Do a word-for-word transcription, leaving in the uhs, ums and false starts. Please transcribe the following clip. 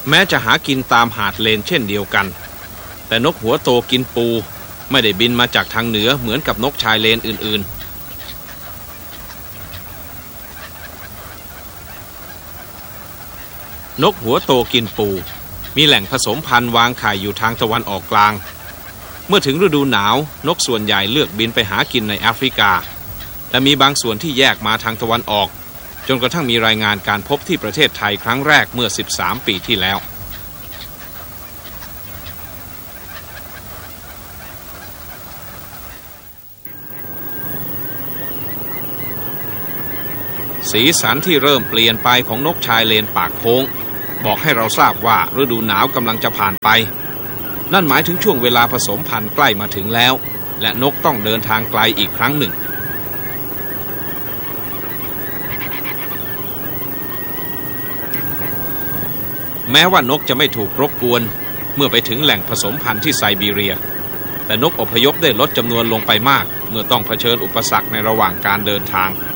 แม้จะหากินตามหาดเลนเช่นเดียวกันแต่นกหัวโตกินปูไม่ได้บินมาจากทางเหนือเหมือนกับนกชายเลนอื่นๆนกหัวโตกินปูมีแหล่งผสมพันธุ์วางไข่อยู่ทางตะวันออกกลางเมื่อถึงฤดูหนาวนกส่วนใหญ่เลือกบินไปหากินในแอฟริกาและมีบางส่วนที่แยกมาทางตะวันออกจนกระทั่งมีรายงานการพบที่ประเทศไทยครั้งแรกเมื่อสิบสามปีที่แล้วสีสันที่เริ่มเปลี่ยนไปของนกชายเลนปากโค้งบอกให้เราทราบว่าฤดูหนาวกำลังจะผ่านไปนั่นหมายถึงช่วงเวลาผสมพันธุ์ใกล้มาถึงแล้วและนกต้องเดินทางไกลอีกครั้งหนึ่งแม้ว่านกจะไม่ถูกรบกวนเมื่อไปถึงแหล่งผสมพันธุ์ที่ไซบีเรียแต่นกอพยพได้ลดจำนวนลงไปมากเมื่อต้องเผชิญอุปสรรคในระหว่างการเดินทาง